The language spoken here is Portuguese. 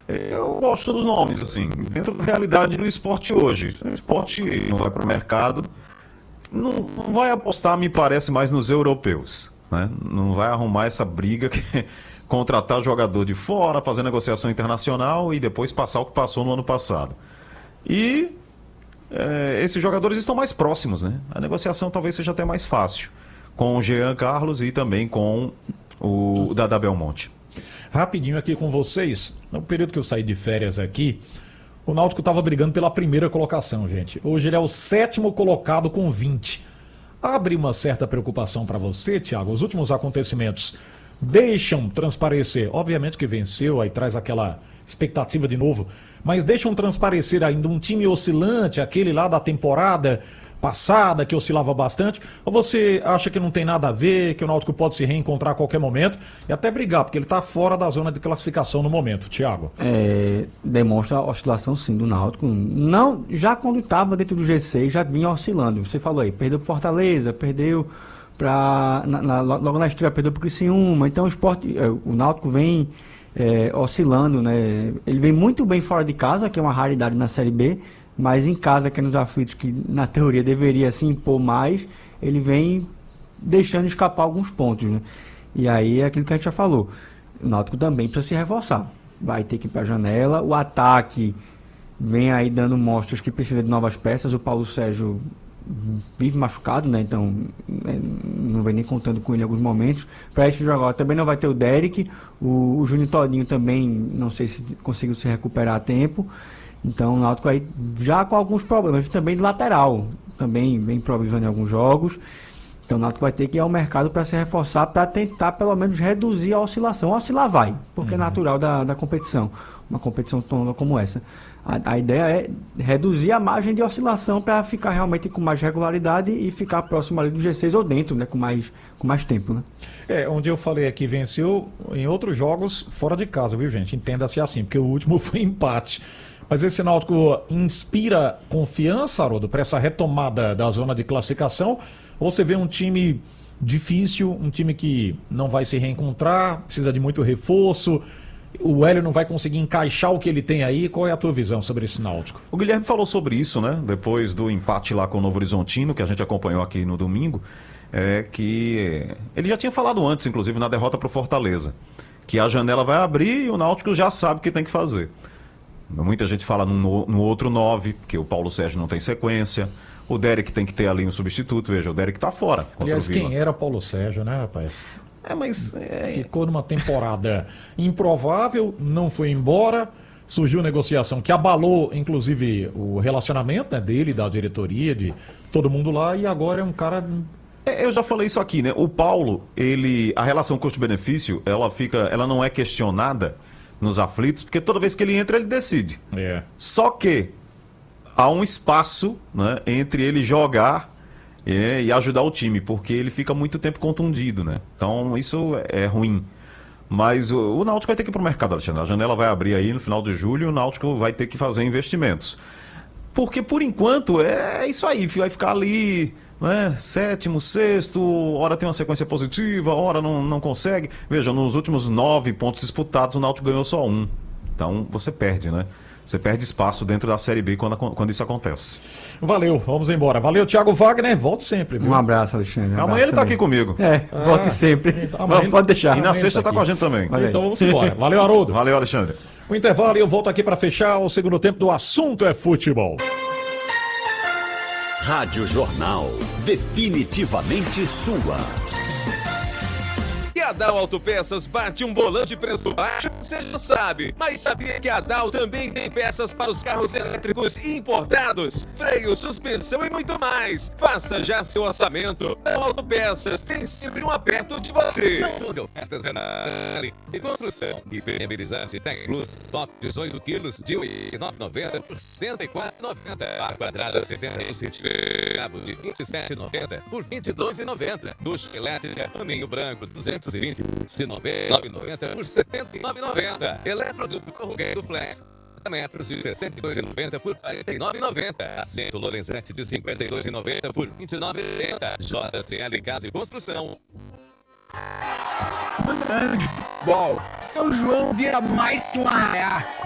Eu gosto dos nomes, assim, dentro da realidade do esporte hoje. O esporte não vai para o mercado, não vai apostar, me parece, mais nos europeus, né? Não vai arrumar essa briga que contratar jogador de fora, fazer negociação internacional e depois passar o que passou no ano passado. E esses jogadores estão mais próximos, né? A negociação talvez seja até mais fácil, com o Jean Carlos e também com o Dada Belmonte. Rapidinho aqui com vocês, no período que eu saí de férias aqui, o Náutico estava brigando pela primeira colocação, gente. Hoje ele é o 7º colocado com 20. Abre uma certa preocupação para você, Thiago? Os últimos acontecimentos deixam transparecer, obviamente que venceu, aí traz aquela expectativa de novo, mas deixam transparecer ainda um time oscilante, aquele lá da temporada passada, que oscilava bastante, ou você acha que não tem nada a ver, que o Náutico pode se reencontrar a qualquer momento e até brigar, porque ele está fora da zona de classificação no momento, Thiago? Demonstra a oscilação sim do Náutico. Não, já quando estava dentro do G6 já vinha oscilando. Você falou aí, perdeu para Fortaleza, perdeu logo na estreia, perdeu para o Criciúma. Então o Náutico vem oscilando, né? Ele vem muito bem fora de casa, que é uma raridade na Série B, mas em casa, que é nos aflitos, que na teoria deveria se impor mais, ele vem deixando escapar alguns pontos, né? E aí é aquilo que a gente já falou, o Náutico também precisa se reforçar, vai ter que ir para a janela, o ataque vem aí dando mostras que precisa de novas peças, o Paulo Sérgio vive machucado, né? Então não vem nem contando com ele em alguns momentos. Para esse jogador também não vai ter o Derek, o Júnior Todinho também, não sei se conseguiu se recuperar a tempo. Então o Náutico aí já com alguns problemas, também de lateral, também vem improvisando em alguns jogos. Então o Náutico vai ter que ir ao mercado para se reforçar, para tentar pelo menos reduzir a oscilação. Oscilar vai, porque é natural da competição, uma competição tão longa como essa. A ideia é reduzir a margem de oscilação para ficar realmente com mais regularidade e ficar próximo ali do G6 ou dentro, né, com mais tempo, né? Onde eu falei aqui, venceu em outros jogos fora de casa, viu, gente? Entenda-se assim, porque o último foi empate. Mas esse Náutico inspira confiança, Haroldo, para essa retomada da zona de classificação? Ou você vê um time difícil, um time que não vai se reencontrar, precisa de muito reforço, o Hélio não vai conseguir encaixar o que ele tem aí? Qual é a tua visão sobre esse Náutico? O Guilherme falou sobre isso, né? Depois do empate lá com o Novo Horizontino, que a gente acompanhou aqui no domingo, que ele já tinha falado antes, inclusive, na derrota para o Fortaleza, que a janela vai abrir e o Náutico já sabe o que tem que fazer. Muita gente fala no outro 9, porque o Paulo Sérgio não tem sequência. O Derek tem que ter ali um substituto. Veja, o Derek tá fora. Aliás, quem era Paulo Sérgio, né, rapaz? Ficou numa temporada improvável, não foi embora, surgiu negociação que abalou, inclusive, o relacionamento, né, dele, da diretoria, de todo mundo lá, e agora é um cara... Eu já falei isso aqui, né? O Paulo, a relação custo-benefício, ela não é questionada nos aflitos, porque toda vez que ele entra, ele decide. Só que há um espaço, né, entre ele jogar e ajudar o time, porque ele fica muito tempo contundido, né? Então isso é ruim. Mas o Náutico vai ter que ir para o mercado, Alexandre. A janela vai abrir aí no final de julho e o Náutico vai ter que fazer investimentos. Porque por enquanto é isso aí, vai ficar ali, né, 7º, 6º, hora tem uma sequência positiva, hora não consegue. Veja, nos últimos 9 pontos disputados, o Náutico ganhou só 1. Então você perde, né? Você perde espaço dentro da Série B quando isso acontece. Valeu, vamos embora. Valeu, Thiago Wagner, volte sempre, viu? Um abraço, Alexandre. Amanhã ele tá aqui comigo. Volte sempre. Amanhã Pode deixar. E na sexta tá com a gente também. Então vamos embora. Valeu, Haroldo. Valeu, Alexandre. O intervalo e eu volto aqui para fechar o segundo tempo do Assunto é Futebol. Rádio Jornal, definitivamente sua. E a Dal Autopeças bate um bolão de preço baixo, você já sabe. Mas sabia que a Dal também tem peças para os carros elétricos importados, freio, suspensão e muito mais. Faça já seu orçamento. Dal Autopeças tem sempre um perto de você. São de ofertas de construção. Impermeabilizante Tec Plus, top 18 quilos de R$ 8,90 por R$ 74,90. A quadrada 70 centímetros, cabo de R$ 27,90 por R$ 22,90. Ducha elétrica Caminho Branco 220 de R$ 99,90 por R$ 79,90. Eletroduto Corrugueiro Flex metros de R$ 62,90 por R$ 49,90. Assento Lorenzetti de R$ 52,90 por R$ 29,90. JCL Casa e Construção. Ano de futebol, São João vira mais que um arraiá.